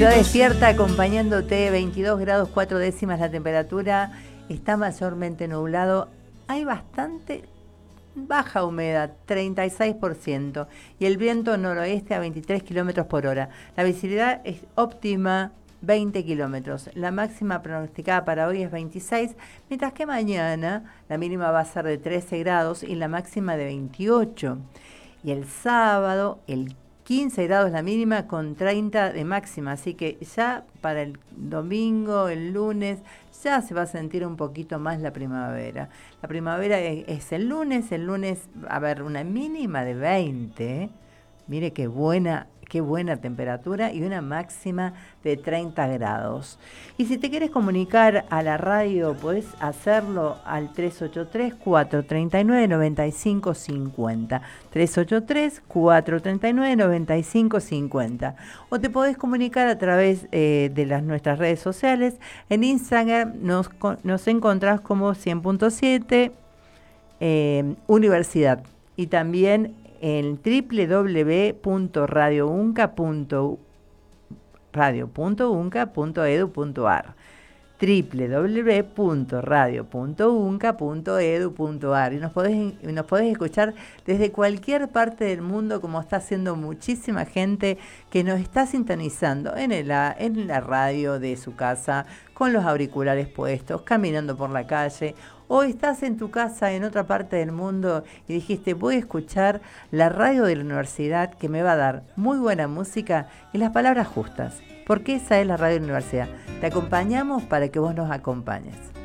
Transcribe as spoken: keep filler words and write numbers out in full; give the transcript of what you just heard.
Ciudad despierta acompañándote, veintidós grados cuatro décimas la temperatura, está mayormente nublado, hay bastante baja humedad, treinta y seis por ciento, y el viento noroeste a veintitrés kilómetros por hora. La visibilidad es óptima, veinte kilómetros. La máxima pronosticada para hoy es veintiséis, mientras que mañana la mínima va a ser de trece grados y la máxima de veintiocho. Y el sábado, el quince grados la mínima con treinta de máxima, así que ya para el domingo, el lunes, ya se va a sentir un poquito más la primavera. La primavera es, es el lunes, el lunes va a haber una mínima de veinte, mire qué buena, qué buena temperatura, y una máxima de treinta grados. Y si te quieres comunicar a la radio, podés hacerlo al tres ocho tres, cuatro tres nueve, nueve cinco cinco cero. tres ocho tres, cuatro tres nueve, nueve cinco cinco cero. O te podés comunicar a través eh, de las, nuestras redes sociales. En Instagram nos, nos encontrás como cien punto siete eh, Universidad. Y también en w w w punto radio unca punto edu punto a r w w w punto radio punto unca punto edu punto a r y nos podés, nos podés escuchar desde cualquier parte del mundo, como está haciendo muchísima gente que nos está sintonizando en, el, en la radio de su casa, con los auriculares puestos, caminando por la calle, o estás en tu casa en otra parte del mundo y dijiste, voy a escuchar la radio de la universidad que me va a dar muy buena música y las palabras justas, porque esa es la radio de la universidad. Te acompañamos para que vos nos acompañes.